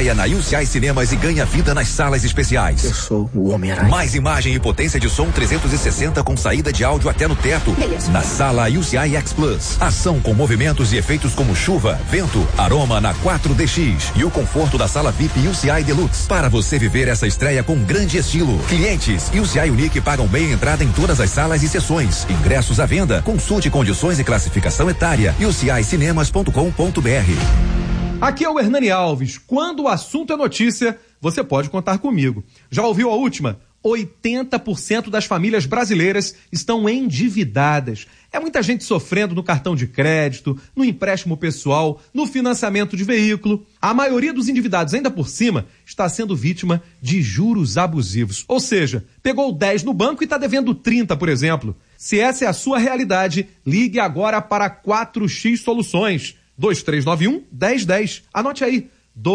estreia na UCI Cinemas e ganha vida nas salas especiais. Eu sou o Homem-Aranha. Mais imagem e potência de som 360 com saída de áudio até no teto. Beleza. Na sala UCI X Plus. Ação com movimentos e efeitos como chuva, vento, aroma na 4DX e o conforto da sala VIP UCI Deluxe. Para você viver essa estreia com grande estilo. Clientes UCI Unique pagam meia entrada em todas as salas e sessões. Ingressos à venda. Consulte condições e classificação etária. UCIcinemas.com.br. Aqui é o Hernani Alves. Quando o assunto é notícia, você pode contar comigo. Já ouviu a última? 80% das famílias brasileiras estão endividadas. É muita gente sofrendo no cartão de crédito, no empréstimo pessoal, no financiamento de veículo. A maioria dos endividados, ainda por cima, está sendo vítima de juros abusivos. Ou seja, pegou 10 no banco e está devendo 30, por exemplo. Se essa é a sua realidade, ligue agora para 4X Soluções. 2391-1010. Anote aí,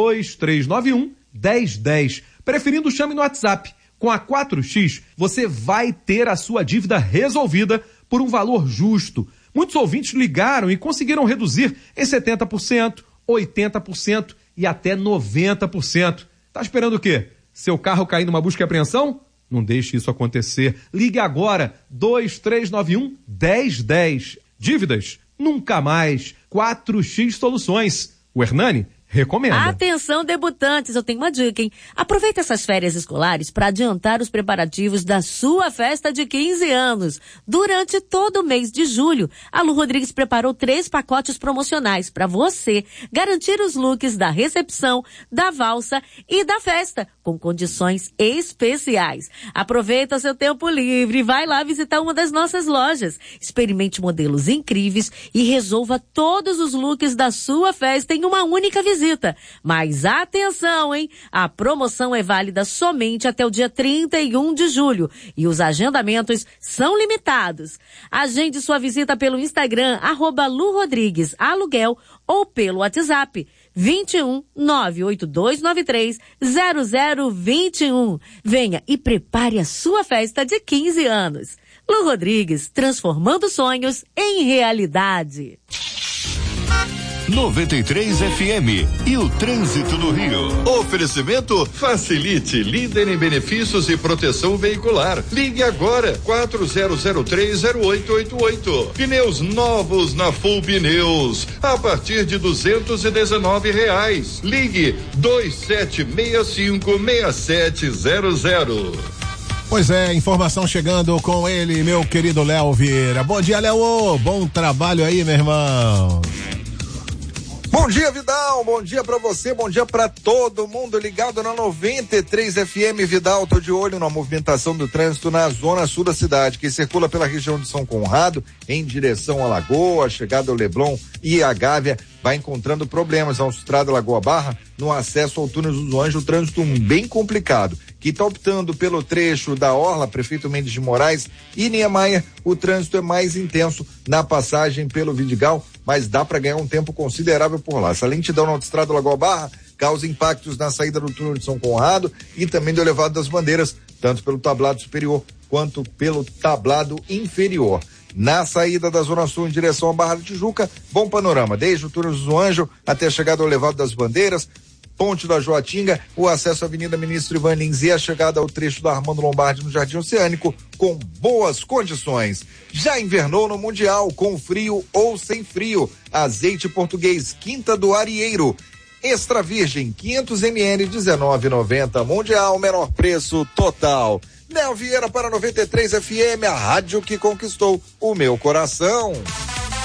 2391-1010. Preferindo, chame no WhatsApp. Com a 4X, você vai ter a sua dívida resolvida por um valor justo. Muitos ouvintes ligaram e conseguiram reduzir em 70%, 80% e até 90%. Tá esperando o quê? Seu carro cair numa busca e apreensão? Não deixe isso acontecer. Ligue agora, 2391-1010. Dívidas? Nunca mais. 4X Soluções. O Hernani recomenda. Atenção, debutantes, eu tenho uma dica, hein? Aproveita essas férias escolares para adiantar os preparativos da sua festa de 15 anos. Durante todo o mês de julho, a Lu Rodrigues preparou 3 pacotes promocionais para você garantir os looks da recepção, da valsa e da festa, com condições especiais. Aproveita seu tempo livre e vai lá visitar uma das nossas lojas. Experimente modelos incríveis e resolva todos os looks da sua festa em uma única visita. Mas atenção, hein? A promoção é válida somente até o dia 31 de julho e os agendamentos são limitados. Agende sua visita pelo Instagram, @LuRodriguesAluguel ou pelo WhatsApp 21 98293 0021. Venha e prepare a sua festa de 15 anos. Lu Rodrigues, transformando sonhos em realidade. 93 FM e o trânsito no Rio. Oferecimento Facilite, líder em benefícios e proteção veicular. Ligue agora 40030888. Pneus novos na Full Pneus a partir de R$219. Ligue 27656700. Pois é, informação chegando com ele, meu querido Léo Vieira. Bom dia, Léo. Bom trabalho aí, meu irmão. Bom dia, Vidal, bom dia pra você, bom dia pra todo mundo ligado na 93 FM. Vidal, tô de olho na movimentação do trânsito na zona sul da cidade, que circula pela região de São Conrado, em direção à Lagoa, chegada ao Leblon e a Gávea, vai encontrando problemas. A Autoestrada Lagoa Barra, no acesso ao túnel do Anjo, o trânsito bem complicado. Que tá optando pelo trecho da Orla, Prefeito Mendes de Moraes e Niemeyer, o trânsito é mais intenso na passagem pelo Vidigal, mas dá para ganhar um tempo considerável por lá. Essa lentidão na Autoestrada Lagoa Barra causa impactos na saída do túnel de São Conrado e também do Elevado das Bandeiras, tanto pelo tablado superior quanto pelo tablado inferior. Na saída da Zona Sul em direção à Barra da Tijuca, bom panorama, desde o túnel do Anjo até a chegada ao Elevado das Bandeiras, Ponte da Joatinga, o acesso à Avenida Ministro Ivan Lins e a chegada ao trecho da Armando Lombardi no Jardim Oceânico com boas condições. Já invernou no Mundial, com frio ou sem frio. Azeite português Quinta do Arieiro, extra virgem 500 ml, R$19,90. Mundial, menor preço total. Léo Vieira para 93 FM, a rádio que conquistou o meu coração.